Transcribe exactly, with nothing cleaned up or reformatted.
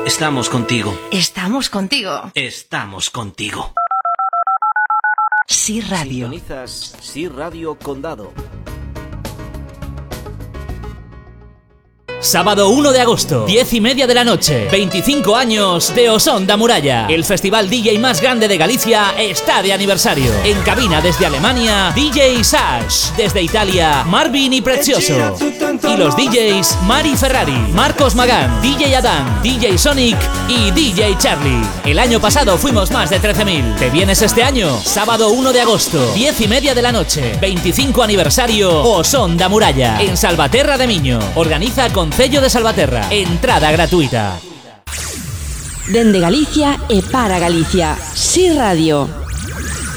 Estamos contigo. Estamos contigo. Estamos contigo. Sí Radio. Sintonizas Sí Radio Condado. Sábado uno de agosto, diez y media de la noche, veinticinco años de Osón da Muralla. El festival D J más grande de Galicia está de aniversario. En cabina desde Alemania, D J Sash. Desde Italia, Marvin y Prezioso. Y los D Js Mari Ferrari, Marcos Magán, D J Adán, D J Sonic y D J Charlie. El año pasado fuimos más de trece mil. ¿Te vienes este año? Sábado uno de agosto, diez y media de la noche, veinticinco aniversario Osón da Muralla. En Salvaterra de Miño. Organiza Concello de Salvaterra. Entrada gratuita. Dende Galicia e para Galicia. Sí Radio.